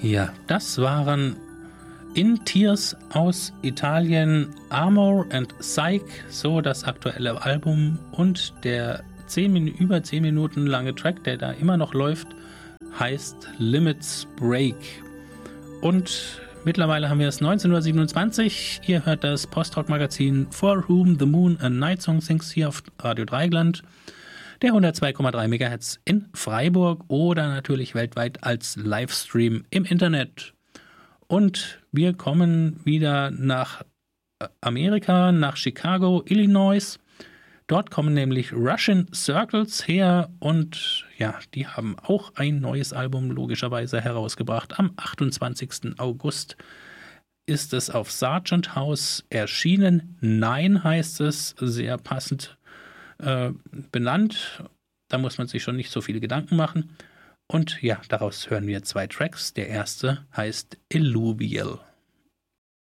Ja, das waren In Tears aus Italien, Amor and Psych, so das aktuelle Album, und der über 10 Minuten lange Track, der da immer noch läuft, heißt Limits Break. Und mittlerweile haben wir es 1927. Ihr hört das Post-Rock-Magazin For Whom the Moon a Night Song Sings hier auf Radio Dreieckland, der 102,3 MHz in Freiburg oder natürlich weltweit als Livestream im Internet. Und wir kommen wieder nach Amerika, nach Chicago, Illinois. Dort kommen nämlich Russian Circles her und ja, die haben auch ein neues Album logischerweise herausgebracht. Am 28. August ist es auf Sargent House erschienen. Nein heißt es, sehr passend benannt. Da muss man sich schon nicht so viele Gedanken machen. Und ja, daraus hören wir 2 Tracks. Der erste heißt Illuvial.